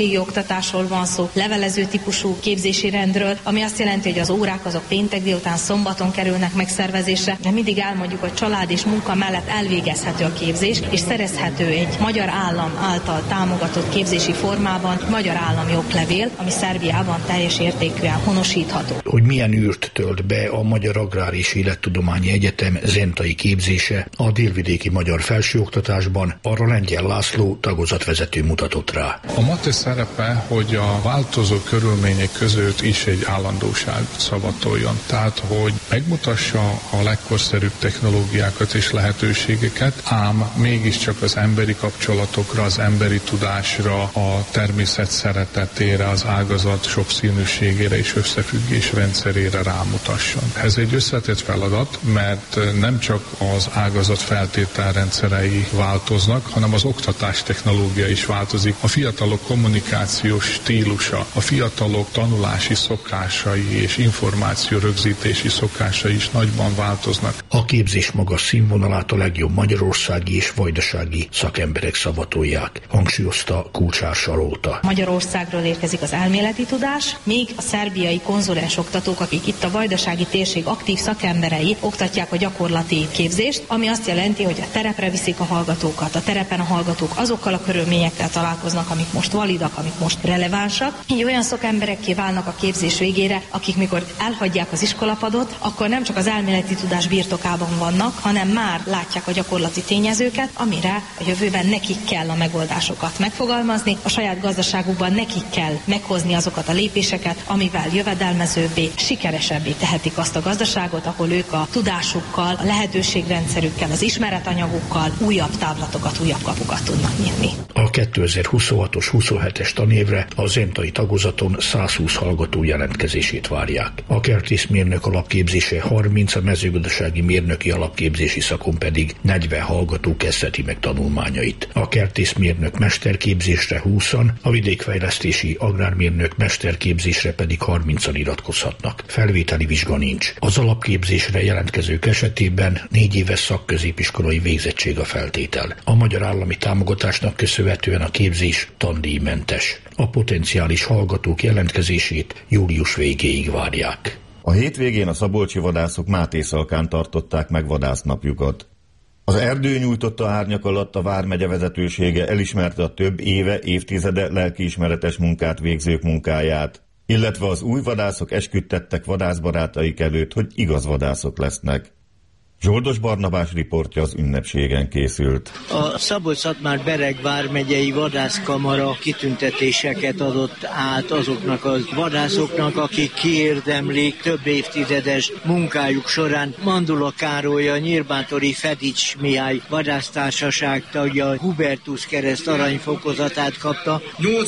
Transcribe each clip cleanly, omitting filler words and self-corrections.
Oktatásról van szó, levelező típusú képzési rendről, ami azt jelenti, hogy az órák azok péntek délután, szombaton kerülnek megszervezésre, de mindig elmondjuk, hogy család és munka mellett elvégezhető a képzés, és szerezhető egy magyar állam által támogatott képzési formában magyar állami oklevél, ami Szerbiában teljes értékűen honosítható. Hogy milyen űrt tölt be a Magyar Agrár és Élettudományi Egyetem zentai képzése a délvidéki magyar felsőoktatásban, arra Lengyel László tagozatvezető mutatott rá. A mate szerepe, hogy a változó körülmények között is egy állandóság szavatoljon. Tehát, hogy megmutassa a legkorszerűbb technológiákat és lehetőségeket, ám mégiscsak az emberi kapcsolatokra, az emberi tudásra, a természet szeretetére, az ágazat sokszínűségére és összefüggés rendszerére rámutasson. Ez egy összetett feladat, mert nem csak az ágazat feltételrendszerei változnak, hanem az oktatás technológia is változik. A fiatalok kommunikációs stílusa, a fiatalok tanulási szokásai és információ rögzítési szokásai is nagyban változnak. A képzés magas színvonalát a legjobb magyarországi és vajdasági szakemberek szavatolják, hangsúlyozta Kulcsár Salóta. Magyarországról érkezik az elméleti tudás, míg a szerbiai konzulens oktatók, akik itt a vajdasági térség aktív szakemberei oktatják a gyakorlati képzést, ami azt jelenti, hogy a terepre viszik a hallgatókat, a terepen a hallgatók azokkal a körülményekkel találkoznak, amik most validak, amik most relevánsak. Így olyan szakemberekké válnak a képzés végére, akik mikor elhagyják az iskolapadot, akkor nem csak az elméleti tudás birtokában vannak, hanem már látják a gyakorlati tényezőket, amire a jövőben nekik kell a megoldásokat megfogalmazni, a saját gazdaságukban nekik kell meghozni azokat a lépéseket, amivel jövedelmezőbbé, sikeresebbé tehetik azt a gazdaságot, ahol ők a tudásukkal, a lehetőségrendszerükkel, az ismeretanyagukkal újabb távlatokat, újabb kapukat tudnak nyitni. A 2026-os 27-es tanévre a zentai tagozaton 120 hallgató jelentkezését várják. A kertészmérnök alapképzése 30, a mezőgazdasági mérnöki alapképzési szakon pedig 40 hallgató kezdheti meg tanulmányait. A kertészmérnök mesterképzésre 20-an, a vidékfejlesztési agrármérnök mesterképzésre pedig 30-an iratkozhatnak. Felvételi vizsga nincs. Az alapképzésre jelentkezők esetében 4 éves szakközépiskolai végzettség a feltétel. A magyar állami támogatásnak köszönhetően a képzés tandíjmentes. A potenciális hallgatók jelentkezését július végéig várják. A hétvégén a szabolcsi vadászok Mátészalkán tartották meg vadásznapjukat. Az erdő nyújtotta árnyak alatt a vármegye vezetősége elismerte a több éve, évtizede lelkiismeretes munkát végzők munkáját, illetve az új vadászok esküdtettek vadászbarátaik előtt, hogy igaz vadászok lesznek. Zsoldos Barnabás riportja az ünnepségen készült. A Szabolcs-Szatmár-Bereg vármegyei vadászkamara kitüntetéseket adott át azoknak a vadászoknak, akik kiérdemlik több évtizedes munkájuk során. Mandula Károly, a Nyírbátori Fedics Mihály vadásztársaság tagja, Hubertus kereszt aranyfokozatát kapta.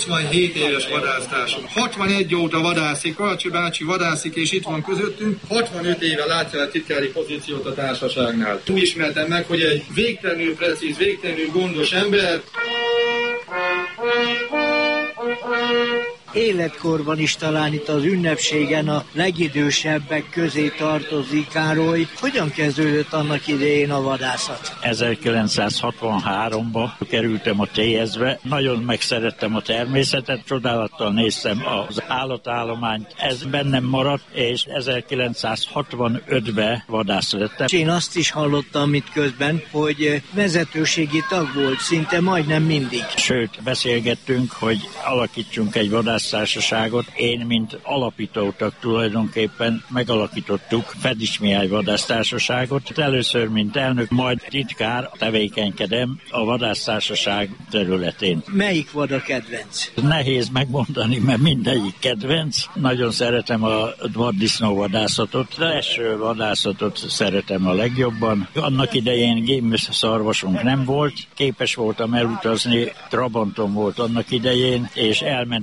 87 éves vadásztársunk. 61 óta vadászik, Kalcsi bácsi vadászik, és itt van közöttünk. 65 éve látja a titkári pozíciót a társaságnál. Úgy ismertem meg, hogy egy végtelenül precíz, végtelenül gondos ember. Életkorban is talán itt az ünnepségen a legidősebbek közé tartozik. Károly, hogyan kezdődött annak idején a vadászat? 1963-ba kerültem a TS-be, nagyon megszerettem a természetet, csodálattal néztem az állatállományt, ez bennem maradt, és 1965-ben vadász lettem. Én azt is hallottam itt közben, hogy vezetőségi tag volt szinte majdnem mindig. Sőt, beszélgettünk, hogy alakítsunk egy vadásztársaságot. Én, mint alapítótag tulajdonképpen megalakítottuk Fedics Mihály vadásztársaságot. Először, mint elnök, majd titkár tevékenykedem a vadásztársaság területén. Melyik vad a kedvenc? Nehéz megmondani, mert mindegyik kedvenc. Nagyon szeretem a vaddisznóvadászatot, de első vadászatot szeretem a legjobban. Annak idején gémös szarvasunk nem volt, képes voltam elutazni, Trabanton volt annak idején, és elmentünk Barany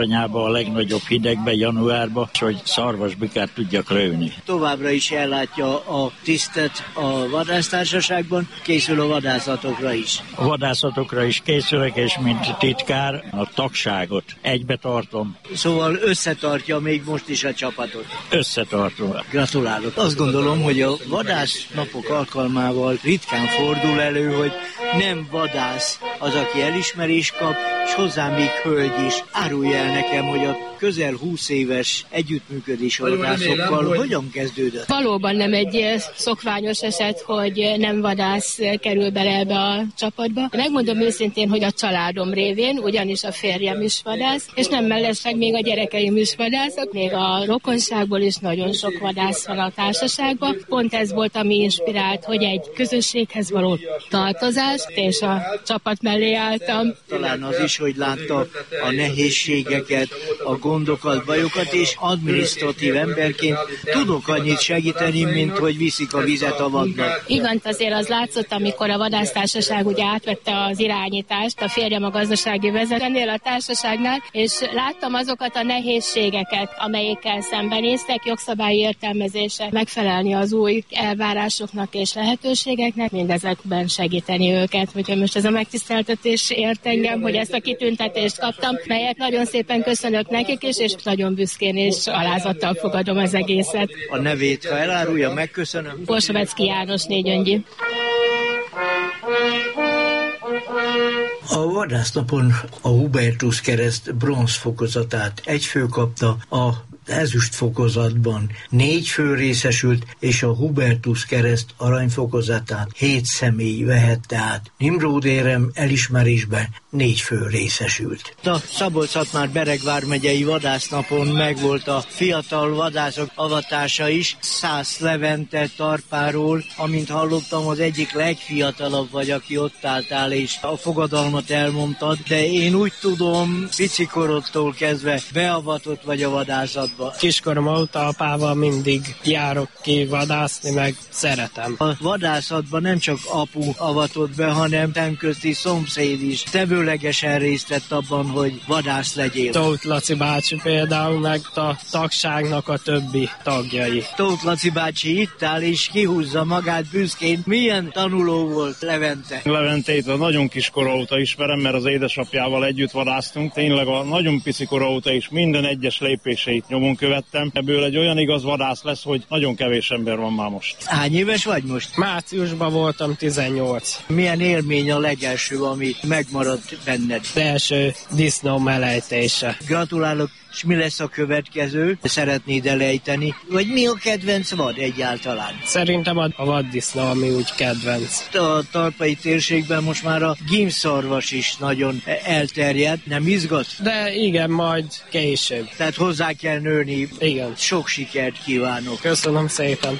szárnyába a legnagyobb hidegbe, januárba, hogy szarvasbikát tudjak lőni. Továbbra is ellátja a tisztet a vadásztársaságban, készül a vadászatokra is. A vadászatokra is készülök, és mint titkár a tagságot egybe tartom. Szóval összetartja még most is a csapatot. Összetartom. Gratulálok. Azt gondolom, hogy a vadásznapok alkalmával ritkán fordul elő, hogy nem vadász az, aki elismerést kap, és hozzá még hölgy is. Árulj el nekem, hogy a közel 20 éves együttműködés vadászokkal hogyan kezdődött? Valóban nem egy szokványos eset, hogy nem vadász kerül bele ebbe a csapatba. Megmondom őszintén, hogy a családom révén, ugyanis a férjem is vadász, és nem mellesleg még a gyerekeim is vadászok, még a rokonságból is nagyon sok vadász van a társaságban. Pont ez volt, ami inspirált, hogy egy közösséghez való tartozás, és a csapat mellé álltam. Talán az is, hogy látta a nehézségeket, a gondokat, bajokat, és adminisztratív emberként tudok annyit segíteni, mint hogy viszik a vizet a vadnak. Igen, azért az látszott, amikor a vadásztársaság ugye átvette az irányítást, a férjem a gazdasági vezetőnél a társaságnál, és láttam azokat a nehézségeket, amelyekkel szembenéztek, jogszabályi értelmezések, megfelelni az új elvárásoknak és lehetőségeknek, mindezekben segíteni őket. Úgyhogy most ez a megtiszteltetés ért engem, hogy ezt a kitüntetést kaptam, melyet nagyon szépen köszönök nekik is, és nagyon büszkén és alázattal fogadom az egészet. A nevét, ha elárulja, megköszönöm. Borsovecki János, Négyöngyi. A vadásznapon a Hubertus kereszt bronz fokozatát egy fő kapta, a ezüst fokozatban 4 fő részesült, és a Hubertus kereszt aranyfokozatát 7 személy vehette át. Nimród érem elismerésben 4 fő részesült. A Szabolcs-Szatmár-Bereg vármegyei vadásznapon megvolt a fiatal vadászok avatása is. Szász Levente Tarpáról, amint hallottam, az egyik legfiatalabb vagy, aki ott álltál, és a fogadalmat elmondtad, de én úgy tudom, picikorodtól kezdve beavatott vagy a vadászat. Kiskorom óta apával mindig járok ki vadászni, meg szeretem. A vadászatban nem csak apu avatott be, hanem szemközti szomszéd is tevőlegesen részt vett abban, hogy vadász legyél. Tóth Laci bácsi például, meg a tagságnak a többi tagjai. Tóth Laci bácsi itt áll és kihúzza magát büszkén. Milyen tanuló volt Levente? Leventét a nagyon kiskor óta ismerem, mert az édesapjával együtt vadásztunk. Tényleg a nagyon picikor óta is minden egyes lépéseit nyomon követtem. Ebből egy olyan igaz vadász lesz, hogy nagyon kevés ember van már most. Hány éves vagy most? Márciusban voltam 18. Milyen élmény a legelső, ami megmaradt benned? Az első disznó melejtése. Gratulálok, és mi lesz a következő? Szeretnéd elejteni? Vagy mi a kedvenc vad egyáltalán? Szerintem a vaddisznó, ami úgy kedvenc. A talpai térségben most már a gímszarvas is nagyon elterjedt, nem izgat? De igen, majd később. Tehát hozzá kell nőni. Igen. Sok sikert kívánok. Köszönöm szépen.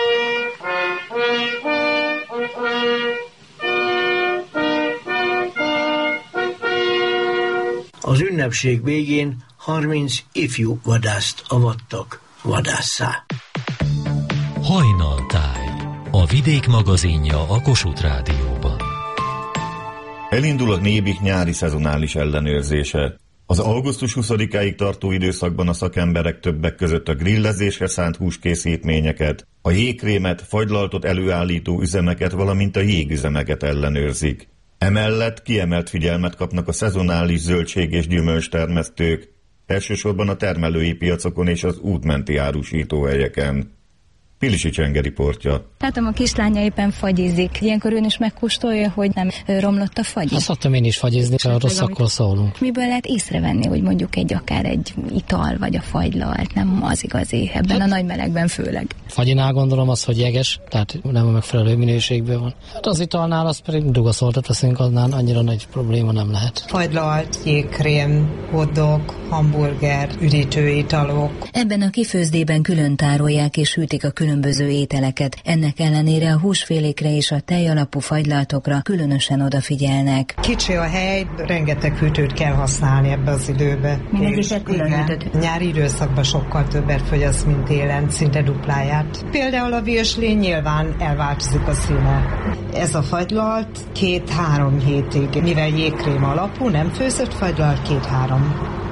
Az ünnepség végén 30 ifjú vadászt avattak vadásszá. Hajnaltáj, a Vidék magazinja a Kossuth Rádióban. Elindul a Nébik nyári szezonális ellenőrzése. Az augusztus 20-áig tartó időszakban a szakemberek többek között a grillezésre szánt húskészítményeket, a jégkrémet, fagylaltot előállító üzemeket, valamint a jégüzemeket ellenőrzik. Emellett kiemelt figyelmet kapnak a szezonális zöldség- és gyümölcstermesztők, elsősorban a termelői piacokon és az útmenti árusítóhelyeken. Pilisi Csenge riportja. Látom, a kislánya éppen fagyizik. Ilyenkor ön is megkóstolja, hogy nem romlott a fagyi? Azt szoktam én is fagyizni, ha rosszakról szólunk. Miből lehet észrevenni, hogy mondjuk akár egy ital vagy a fagylalt nem az igazi, ebben a nagy melegben főleg? Fagyinál gondolom az, hogy jeges, tehát nem a megfelelő minőségben van. Hát az italnál az pedig dugaszoltat veszünk, annál annyira nagy probléma nem lehet. Fagylalt, jégkrém, hotdog, hamburger, üdítő italok. Ebben a kifőzdében külön tárolják és hűtik a különböző ételeket. Ennek ellenére a húsfélékre és a tejalapú fagylaltokra különösen odafigyelnek. Kicsi a hely, rengeteg hűtőt kell használni ebbe az időbe. Mindegyikkel külön hűtőt. Nyári időszakban sokkal többet fogyaszt, mint télen, szinte dupláját. Például a virslény nyilván elváltozik a színe. Ez a fagylalt 2-3 hétig, mivel jégkrém alapú, nem főzött fagylalt 2-3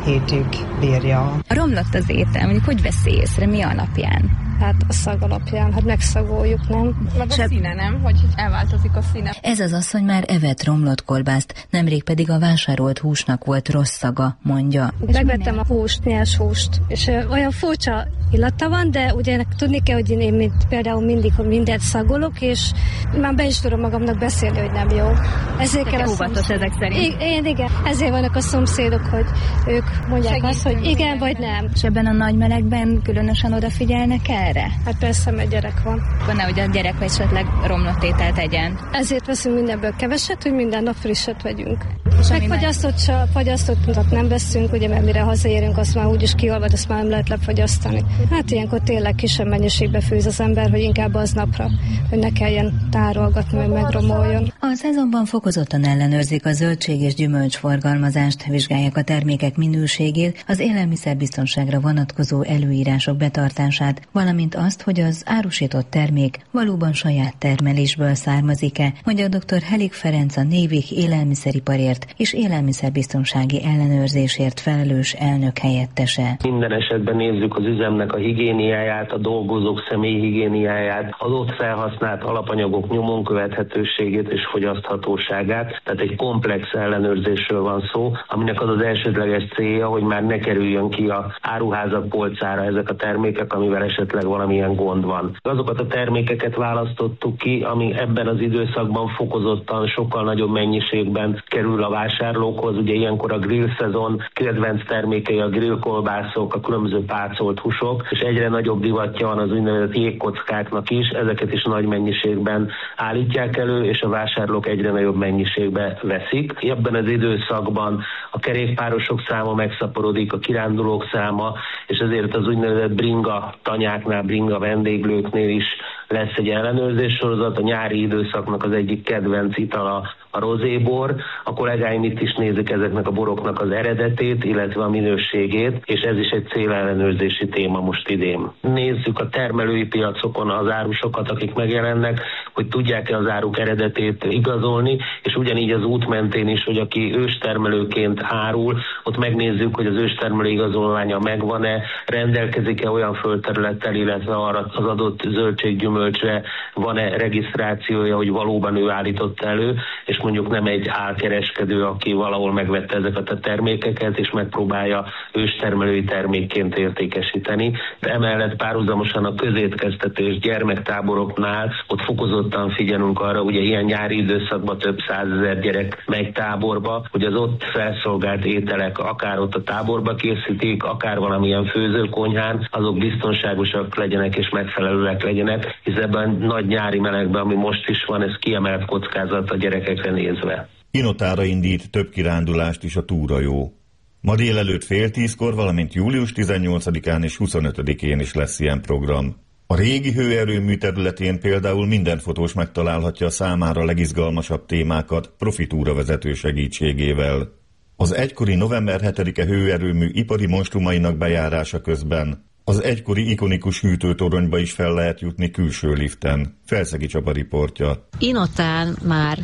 hétig bírja. Romlott az étel, mondjuk hogy veszi észre, mi alapján? Hát a szag alapján, hát megszagoljuk, nem? Meg a színe, nem? Hogy elváltozik a színe. Ez az asszony már evett romlott kolbászt, nemrég pedig a vásárolt húsnak volt rossz szaga, mondja. Megvettem a húst, nyers húst, és olyan furcsa illata van, de ugye tudni kell, hogy én például mindig mindent szagolok, és már be is tudom magamnak beszélni, hogy nem jó. Ezért kell óvatos ezek szerint. Igen. Ezért vannak a szomszédok, hogy ők mondják azt, hogy igen vagy nem. És ebben a nagy melegben különösen odafigyelnek erre? Hát persze, mert gyerek van. Nehogy a gyerek esetleg romlott ételt tegyen. Ezért veszünk mindenből keveset, hogy minden nap frisset vegyünk. Meg fagyasztottat nem veszünk, ugye, mert mire hazaérünk, azt már úgyis kiolvad, azt már nem lehet lefagyasztani. Hát ilyenkor tényleg kisebb mennyiségbe főz az ember, hogy inkább aznapra, hogy ne kelljen tárolgatni, hogy megromoljon. A szezonban fokozottan ellenőrzik a zöldség és gyümölcs forgalmazást, vizsgálják a termékek minőségét, az élelmiszerbiztonságra vonatkozó előírások betartását, valamint azt, hogy az árusított termék valóban saját termelésből származik-e, mondja dr. Helik Ferenc, a Névik élelmiszeriparért és élelmiszerbiztonsági ellenőrzésért felelős elnök helyettese. Minden esetben nézzük az üzemnek a higiéniáját, a dolgozók személyhigiéniáját, az ott felhasznált alapanyagok nyomon követhetőségét és fogyaszthatóságát, tehát egy komplex ellenőrzésről van szó, aminek az az elsődleges célja, hogy már ne kerüljön ki a áruházak polcára ezek a termékek, amivel esetleg valamilyen gond van. Azokat a termékeket választottuk ki, ami ebben az időszakban fokozottan sokkal nagyobb mennyiségben kerül a vásárlókhoz. Ugye ilyenkor a grill szezon kedvenc termékei a grillkolbászok, a különböző pácolt húsok, és egyre nagyobb divatja van az úgynevezett jégkockáknak is, ezeket is nagy mennyiségben állítják elő, és a vásárlók egyre nagyobb mennyiségbe veszik. Ebben az időszakban a kerékpárosok száma megszaporodik, a kirándulók száma, és ezért az úgynevezett bringa tanyáknál, bringa vendéglőknél is lesz egy ellenőrzés sorozat. A nyári időszaknak az egyik kedvenc itala a rozébor. A kollégáim itt is nézik ezeknek a boroknak az eredetét, illetve a minőségét, és ez is egy célellenőrzési téma most idén. Nézzük a termelői piacokon az árusokat, akik megjelennek, hogy tudják-e az áruk eredetét igazolni, és ugyanígy az út mentén is, hogy aki őstermelőként árul, ott megnézzük, hogy az őstermelő igazolványa megvan-e, rendelkezik-e olyan földterülettel, illetve arra az adott zöldséggyümölcsre van-e regisztrációja, hogy valóban ő állította elő, és mondjuk nem egy álkereskedő, aki valahol megvette ezeket a termékeket, és megpróbálja őstermelői termékként értékesíteni. De emellett párhuzamosan a közétkeztetés gyermektáboroknál ott fokozottan figyelünk arra, ugye ilyen nyári időszakban több 100 000 gyerek megy táborba, hogy az ott felszolgált ételek akár ott a táborba készítik, akár valamilyen főzőkonyhán, azok biztonságosak legyenek és megfelelőek legyenek, hisz ebben nagy nyári melegben, ami most is van, ez kiemelt kockázat a gyerekekre nézve. Inotára indít több kirándulást is a túrajó. Ma délelőtt 9:30, valamint július 18-án és 25-én is lesz ilyen program. A régi hőerőmű területén például minden fotós megtalálhatja a számára legizgalmasabb témákat profi túravezető segítségével. Az egykori november 7-e hőerőmű ipari monstrumainak bejárása közben az egykori ikonikus hűtőtoronyba is fel lehet jutni külső liften. Felszegi Csaba riportja. Inotán már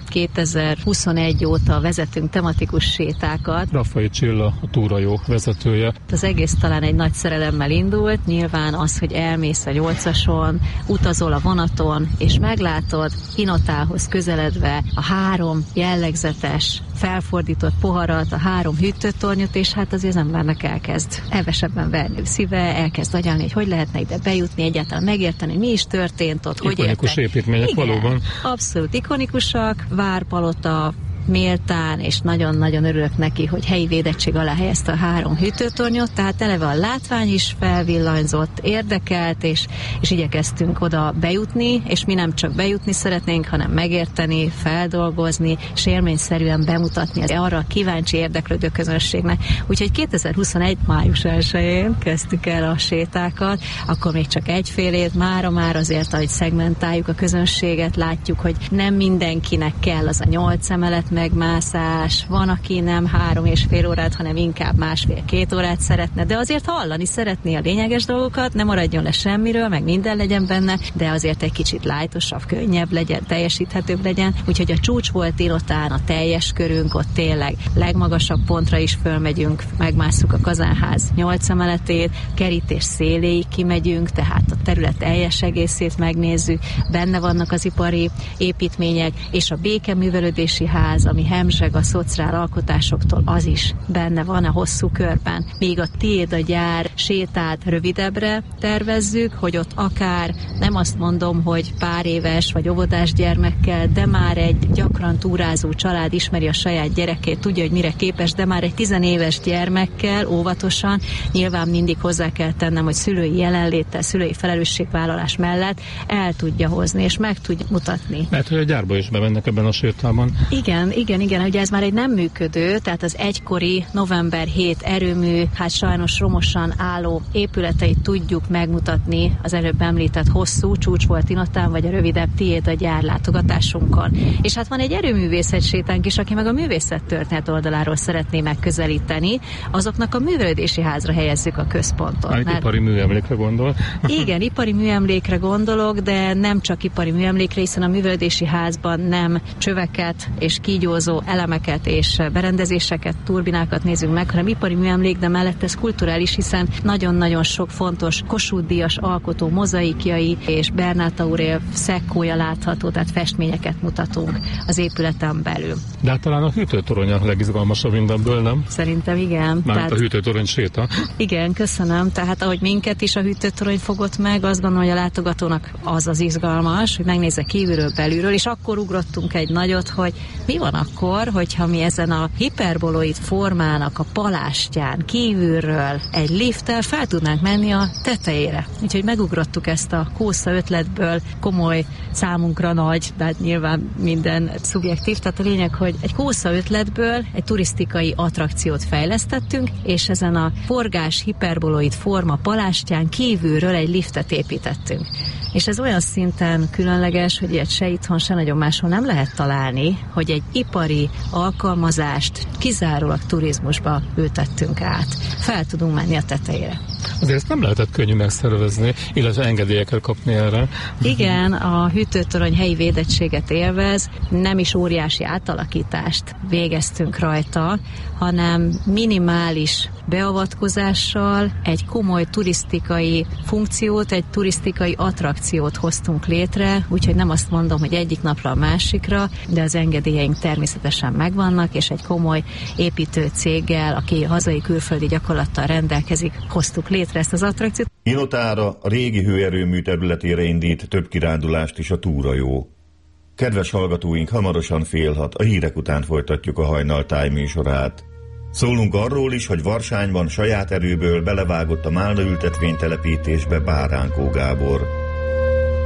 2021 óta vezetünk tematikus sétákat. Raffai Csilla, a túrajó vezetője. Az egész talán egy nagy szerelemmel indult. Nyilván az, hogy elmész a 8-ason, utazol a vonaton, és meglátod Inotához közeledve a 3 jellegzetes felfordított poharat, a 3 hűtőtornyot, és hát azért az embernek elkezd hevesebben verni a szíve, elkezd agyalni, hogy lehetne ide bejutni, egyáltalán megérteni, mi is történt ott, hogy ikonikus építmények. Igen, valóban. Abszolút ikonikusak, várpalota, méltán, és nagyon-nagyon örülök neki, hogy helyi védettség alá helyezte a 3 hűtőtornyot, tehát eleve a látvány is felvillanyzott, érdekelt, és igyekeztünk oda bejutni, és mi nem csak bejutni szeretnénk, hanem megérteni, feldolgozni, és élményszerűen bemutatni arra a kíváncsi érdeklődő közönségnek. Úgyhogy 2021. május 1-én kezdtük el a sétákat, akkor még csak egyfél év, már azért, ahogy szegmentáljuk a közönséget, látjuk, hogy nem mindenkinek kell az a 8 emelet, megmászás, van, aki nem 3,5 órát, hanem inkább 1,5-2 órát szeretne, de azért hallani szeretné a lényeges dolgokat, nem maradjon le semmiről, meg minden legyen benne, de azért egy kicsit lightosabb, könnyebb legyen, teljesíthetőbb legyen. Úgyhogy a csúcs volt Ilotán, a teljes körünk, ott tényleg legmagasabb pontra is fölmegyünk, megmásszuk a Kazánház 8 emeletét, kerítés széléig kimegyünk, tehát a terület teljes egészét megnézzük, benne vannak az ipari építmények, és a békeművelődési ház, ami hemzseg a szociál alkotásoktól, az is benne van a hosszú körben. Míg a tiéd a gyár sétát rövidebbre tervezzük, hogy ott akár, nem azt mondom, hogy pár éves vagy óvodás gyermekkel, de már egy gyakran túrázó család ismeri a saját gyerekét, tudja, hogy mire képes, de már egy 10 éves gyermekkel óvatosan, nyilván mindig hozzá kell tennem, hogy szülői jelenléttel, szülői felelősségvállalás mellett el tudja hozni, és meg tudja mutatni. Mert hogy a gyárba is bemennek ebben a sétában. Igen, ugye ez már egy nem működő, tehát az egykori november 7 erőmű, hát sajnos romosan álló épületeit tudjuk megmutatni az előbb említett hosszú csúcs volt Inotán, vagy a rövidebb tiéd a gyár látogatásunkon. És hát van egy erőművészet sétánk is, aki meg a művészettörténet oldaláról szeretné megközelíteni, azoknak a művelődési házra helyezzük a központot. Ipari műemlékre gondol? Igen, ipari műemlékre gondolok, de nem csak ipari műemlékre, hiszen a művelődési házban nem csöveket és kígyózó elemeket és berendezéseket, turbinákat nézünk meg, hanem ipari műemlék, de mellett ez kulturális, hiszen nagyon-nagyon sok fontos Kossuth-díjas alkotó mozaikjai és Bernát Aurél szekkója látható, tehát festményeket mutatunk az épületen belül. De hát talán a hűtőtorony a legizgalmasabb mindenből, nem? Szerintem igen. Mármint a hűtőtorony séta. Igen, köszönöm. Tehát ahogy minket is a hűtőtorony fogott meg, azt gondolom, hogy a látogatónak az izgalmas, hogy megnézze kívülről, belülről, és akkor ugrottunk egy nagyot, hogy mi van akkor, hogyha mi ezen a hiperboloid formának a palástján kívülről egy lifttel fel tudnánk menni a tetejére. Úgyhogy megugrottuk ezt a kósza ötletből, komoly, számunkra nagy, de hát nyilván minden szubjektív, tehát a lényeg, hogy egy kósza ötletből egy turisztikai attrakciót fejlesztettünk, és ezen a forgás hiperboloid forma palástján kívülről egy liftet építettünk. És ez olyan szinten különleges, hogy ilyet se itthon, se nagyon máshol nem lehet találni, hogy egy ipari alkalmazást kizárólag turizmusba ültettünk át. Fel tudunk menni a tetejére. Azért ezt nem lehetett könnyű megszervezni, illetve engedélyeket kapni erre. Igen, a hűtőtorony helyi védettséget élvez, nem is óriási átalakítást végeztünk rajta, hanem minimális beavatkozással egy komoly turisztikai funkciót, egy turisztikai attrakciót hoztunk létre, úgyhogy nem azt mondom, hogy egyik napra a másikra, de az engedélyeink természetesen megvannak, és egy komoly építő céggel, aki hazai külföldi gyakorlattal rendelkezik, hoztuk létre ezt az attrakciót. Inotára, a régi hőerőmű területére indít több kirándulást is a túrajó. Kedves hallgatóink, hamarosan fél 6, a hírek után folytatjuk a Hajnal Táj műsorát. Szólunk arról is, hogy Varsányban saját erőből belevágott a málnaültetvénytelepítésbe Báránkó Gábor.